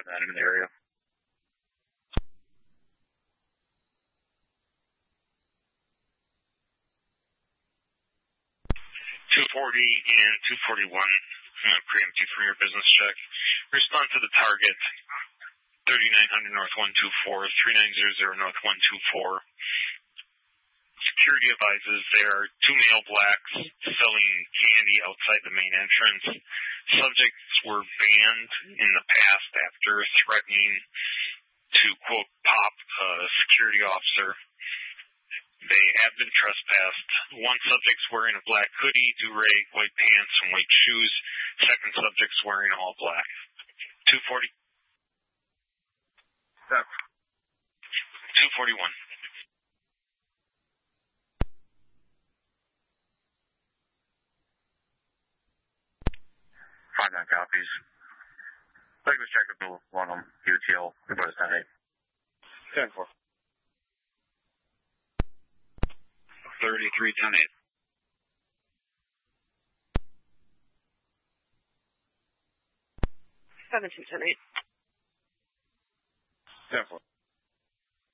that in the area. 240 and 241, preemptive from your business check. Respond to the target, 3900 North 124, 3900 North 124. Security advises there are two male blacks selling candy outside the main entrance. Subjects were banned in the past after threatening to, quote, pop a security officer. They have been trespassed. One subject's wearing a black hoodie, do-rag, white pants, and white shoes. Second subject's wearing all black. 240. 241. 59 copies. Let's check if we'll want them. UTL, report us 10-8. 10-4. 33, 10-8. 17, 10-8. 10-4.